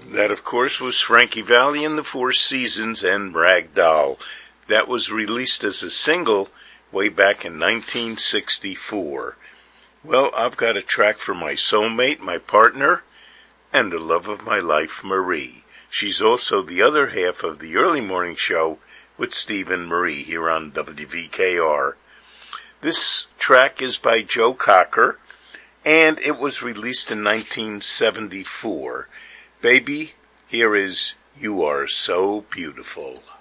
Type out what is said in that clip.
That, of course, was Frankie Valli and the Four Seasons and Rag Doll. That was released as a single way back in 1964. Well, I've got a track for my soulmate, my partner, and the love of my life, Marie. She's also the other half of the early morning show with Steve and Marie here on WVKR. This track is by Joe Cocker, and it was released in 1974. Baby, here is You Are So Beautiful.